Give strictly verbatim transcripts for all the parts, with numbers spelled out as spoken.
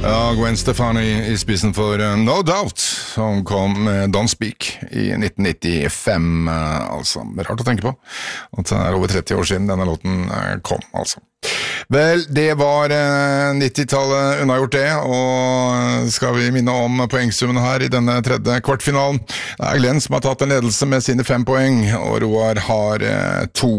Ja, Gwen Stefani i spissen for uh, No Doubt, som kom med Don't Speak i nitten nittifem, uh, altså. Rart å tenke på, at det er over tretti år siden denne låten uh, kom, altså. Vel, det var uh, nittitallet unnagjort det, og skal vi minne om poengsummen her i denne tredje kvartfinalen. Det er Glenn som har tatt en ledelse med sine fem poeng, og Roar har uh, to.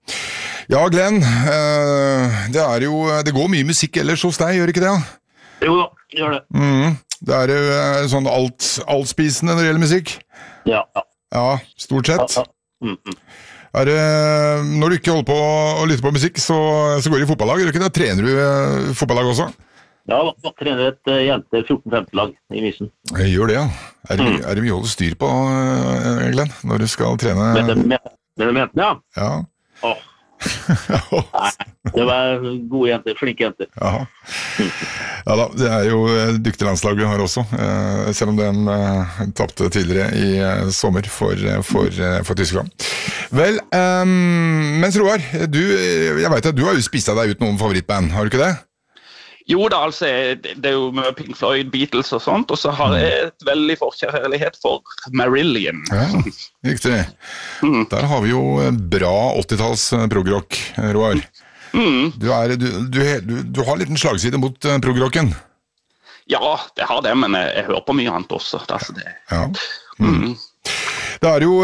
Ja, Glenn, uh, det er jo, det går mye musikk ellers hos deg, gjør ikke det? Jo da, gjør det. Mm, det er jo uh, sånn alt, altspisende når det gjelder musikk. Ja, ja. Ja, stort sett. Ja, ja. Mm, mm. Er det, når du ikke holder på å lytte på musikk, så, så går du i fotballag, gjør du ikke det? Trener du uh, fotballag også? Ja, jeg trener et uh, jente fjorten-femten lag i Mysen. Jeg gjør det, ja. Er det, Mm. er det mye å holde styr på, uh, Glenn, når du skal trene? Med det med, med det jentene, ja. Ja. Åh, nei, det var gode jenter, flinke jenter. Jaha. Ja da, det er jo et dyktig landslag vi har også, eh, selv om den eh, tappte tidligere i eh, sommer for, for, eh, for Tyskland. Vel, eh, mens Roar, du, jeg vet at du har jo spist av deg ut noen favorittband, har du ikke det? Jo da, altså, det er jo med Pink Floyd, Beatles og sånt, og så har jeg et veldig forkjærlighet for Marillion. Ja, riktig. Mm. Der har vi jo bra åttitalls progrock, Roar. Mm. Du, er, du, du, du, du har en liten slagside mot uh, progrocken. Ja, det har det, men jeg, jeg hører på mye annet også. Altså det. Ja. Mm. Det er jo,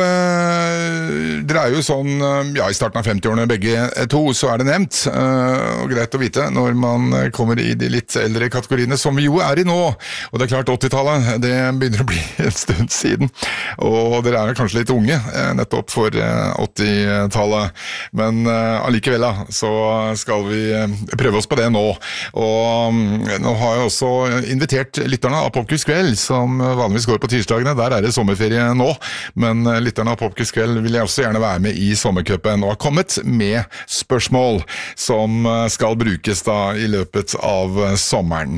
eh, dere er jo sånn, eh, ja, i starten av femti-årene begge to, så er det nevnt, eh, og greit å vite når man kommer i de litt eldre kategoriene, som vi jo er i nå, og det er klart åttitallet, det begynner å bli en stund siden, og dere er kanskje litt unge, eh, nettopp for eh, åttitallet, men eh, allikevel da, så skal vi eh, prøve oss på det nå, og mm, nå har jeg også invitert lytterne av Popquiz Kveld, som vanligvis går på tirsdagene, der er det sommerferie nå, men lytterne av Popquiz Kveld vil jeg også gjerne være med i sommercupen og har kommet med spørsmål som skal brukes da i løpet av sommeren.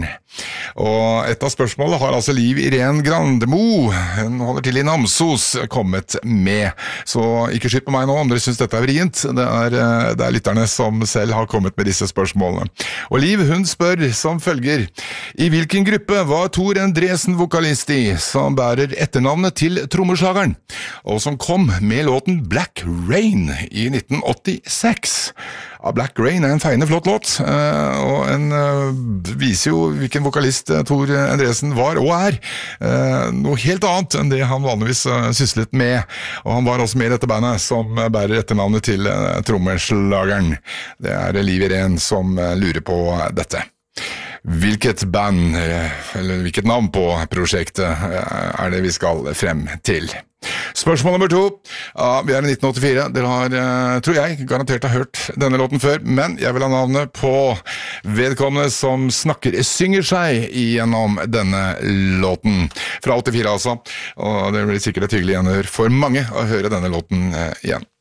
Og et av spørsmålene har altså Liv Irene Grandemo, hun holder til i Namsos, kommet med. Så ikke skyt på meg nå om dere synes dette er vrient, det er, det er lytterne som selv har kommet med disse spørsmålene. Og Liv, hun spør som følger: i hvilken gruppe var Tor Endresen vokalist i, som bærer etternavnet til trommeslageren, og som kom med låten Black Rain i nitten åttiseks? Ja, Black Rain er en feiende flott låt, og en viser jo hvilken vokalist Tor Endresen var og er. Noe helt annet enn det han vanligvis syslet med, og han var også med i dette bandet som bærer etternavnet til trommeslageren. Det er Liv Irene som lurer på dette. Hvilket band, eller hvilket navn på prosjektet er det vi skal frem til? Spørsmål nummer to. Ja, vi er i nitten åttifire. Dere har, tror jeg, garantert har hørt denne låten før, men jeg vil ha navnet på vedkommende som snakker, synger seg igjennom denne låten. Fra åttifire altså, og det blir sikkert et hyggelig gjenhør for mange å høre denne låten igjen.